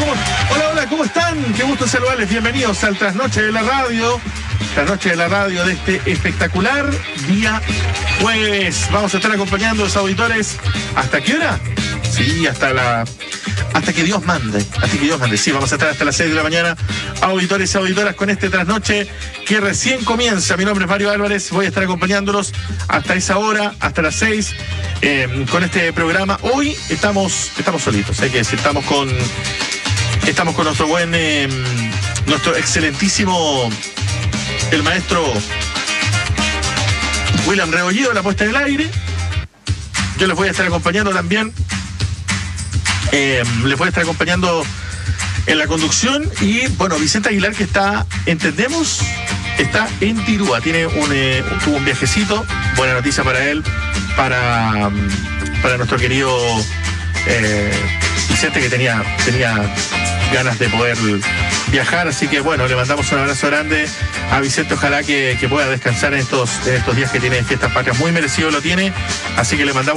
Hola, hola, ¿cómo están? Qué gusto saludarles. Bienvenidos al Trasnoche de la Radio. Trasnoche de la Radio de este espectacular día jueves. Vamos a estar acompañando a los auditores. ¿Hasta qué hora? Sí, hasta que Dios mande. Hasta que Dios mande. Sí, vamos a estar hasta las 6 de la mañana, auditores y auditoras, con este trasnoche que recién comienza. Mi nombre es Mario Álvarez. Voy a estar acompañándolos hasta esa hora, hasta las 6, con este programa. Hoy estamos solitos, hay que decir. Estamos con nuestro nuestro excelentísimo, el maestro William Rebollido, la puesta en el aire. Yo les voy a estar acompañando también. Les voy a estar acompañando en la conducción. Y bueno, Vicente Aguilar, que está en Tirúa, tuvo un viajecito. Buena noticia para él, para nuestro querido Vicente, que tenía ganas de poder viajar. Así que bueno, le mandamos un abrazo grande a Vicente. Ojalá que pueda descansar en estos días que tiene de fiestas patrias. Muy merecido lo tiene, así que le mandamos